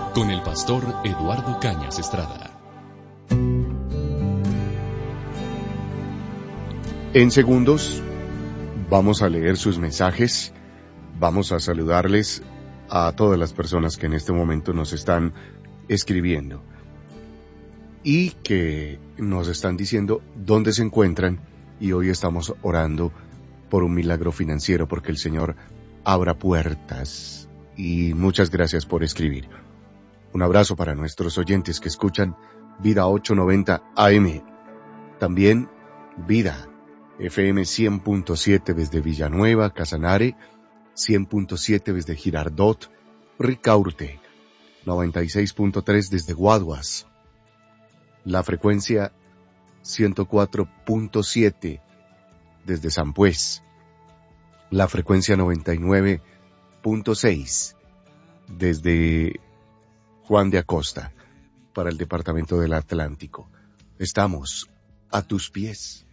con el pastor Eduardo Cañas Estrada. En segundos vamos a leer sus mensajes, vamos a saludarles a todas las personas que en este momento nos están escribiendo y que nos están diciendo dónde se encuentran, y hoy estamos orando por un milagro financiero porque el Señor abra puertas. Y muchas gracias por escribir. Un abrazo para nuestros oyentes que escuchan Vida 890 AM. También Vida FM 100.7 desde Villanueva, Casanare, 100.7 desde Girardot, Ricaurte, 96.3 desde Guaduas, la frecuencia 104.7 desde Sampués, la frecuencia 99.6 desde Juan de Acosta, para el departamento del Atlántico. Estamos a tus pies.